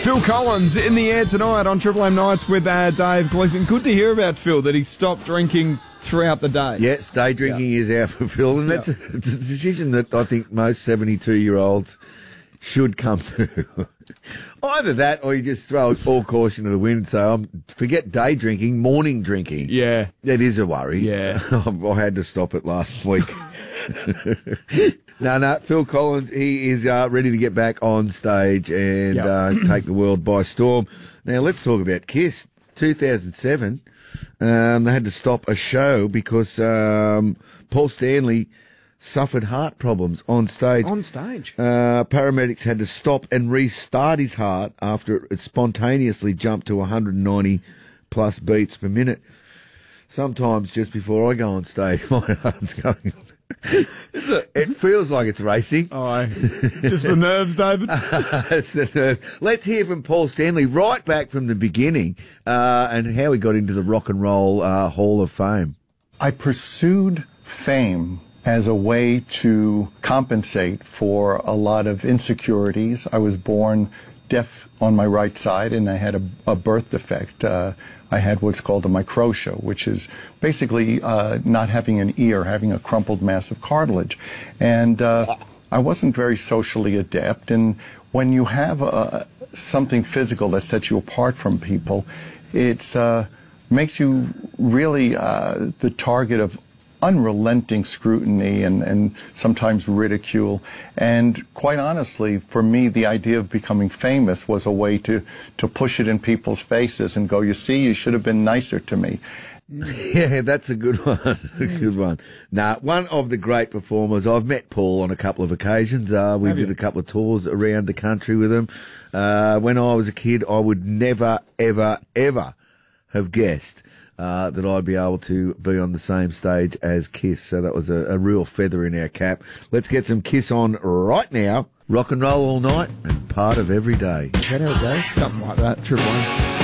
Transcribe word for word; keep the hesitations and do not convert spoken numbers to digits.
Phil Collins in the air tonight on Triple M Nights with uh, Dave Gleason. Good to hear about Phil, that he stopped drinking throughout the day. Yes, day drinking yeah. is out for Phil, and that's yeah. a, it's a decision that I think most seventy-two-year-olds should come to. Either that, or you just throw all caution to the wind. So um, forget day drinking, morning drinking. Yeah, that is a worry. Yeah, I had to stop it last week. no, no, Phil Collins, he is uh, ready to get back on stage and yep. uh, take the world by storm. Now let's talk about Kiss. two thousand seven, um, they had to stop a show because um, Paul Stanley suffered heart problems on stage. On stage. Uh, paramedics had to stop and restart his heart after it spontaneously jumped to one hundred ninety plus beats per minute. Sometimes just before I go on stage, my heart's going. Is it? It feels like it's racing. Oh, just the nerves, David. It's the nerves. Let's hear from Paul Stanley right back from the beginning uh, and how he got into the Rock and Roll uh, Hall of Fame. I pursued fame as a way to compensate for a lot of insecurities. I was born deaf on my right side, and I had a, a birth defect. Uh, I had what's called a microtia, which is basically uh, not having an ear, having a crumpled mass of cartilage. And uh, I wasn't very socially adept, and when you have uh, something physical that sets you apart from people, it uh, makes you really uh, the target of unrelenting scrutiny and, and sometimes ridicule. And quite honestly, for me, the idea of becoming famous was a way to, to push it in people's faces and go, you see, you should have been nicer to me. Yeah, that's a good one. A good one. Now, one of the great performers, I've met Paul on a couple of occasions. Uh, we have did you? a couple of tours around the country with him. Uh, when I was a kid, I would never, ever, ever have guessed Uh, that I'd be able to be on the same stage as Kiss. So that was a, a real feather in our cap. Let's get some Kiss on right now. Rock and roll all night and part of every day. Is that how it goes? Something like that. Triple M.